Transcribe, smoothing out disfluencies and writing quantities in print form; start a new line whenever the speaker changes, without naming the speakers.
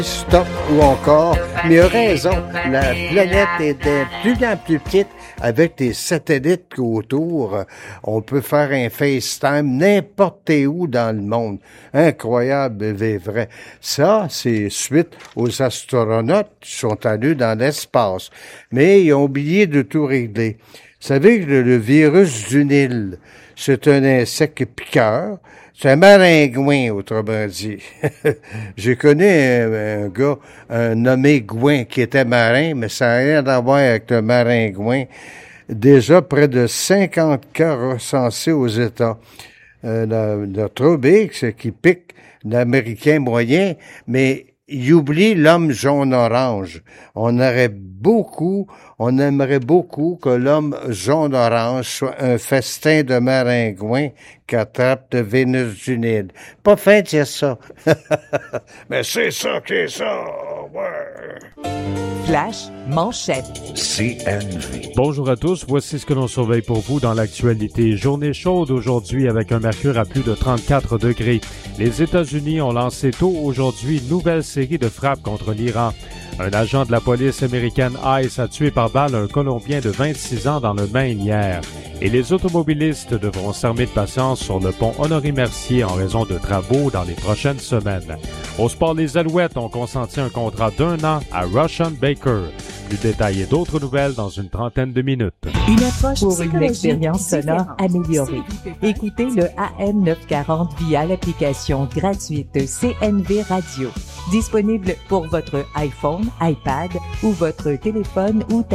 Stop ou encore, mais il a raison, la planète est de plus en plus petite avec des satellites autour. On peut faire un FaceTime n'importe où dans le monde. Incroyable, mais vrai. Ça, c'est suite aux astronautes qui sont allés dans l'espace. Mais ils ont oublié de tout régler. Vous savez que le virus du Nil, c'est un insecte piqueur. C'est un maringouin, autrement dit. J'ai connu un gars, un nommé Gouin, qui était marin, mais ça n'a rien à voir avec le maringouin. Déjà près de 50 cas recensés aux États. Le trouble, c'est qu'il pique l'Américain moyen, mais il oublie l'homme jaune-orange. On aimerait beaucoup que l'homme jaune-orange soit un festin de maringouin qui attrape de Vénus du Nil. Pas fin de dire ça. Mais c'est ça qui est ça, ouais.
Flash manchette.
CNV. Bonjour à tous, voici ce que l'on surveille pour vous dans l'actualité. Journée chaude aujourd'hui avec un mercure à plus de 34 degrés. Les États-Unis ont lancé tôt aujourd'hui une nouvelle série de frappes contre l'Iran. Un agent de la police américaine ICE a tué par balle un Colombien de 26 ans dans le Maine hier. Et les automobilistes devront s'armer de patience sur le pont Honoré-Mercier en raison de travaux dans les prochaines semaines. Au sport, les Alouettes ont consenti un contrat d'1 an à Russian Baker. Plus de détails et d'autres nouvelles dans une trentaine de minutes.
Une approche pour une expérience sonore améliorée. Écoutez le AM 940 via l'application gratuite CNV Radio. Disponible pour votre iPhone, iPad ou votre téléphone ou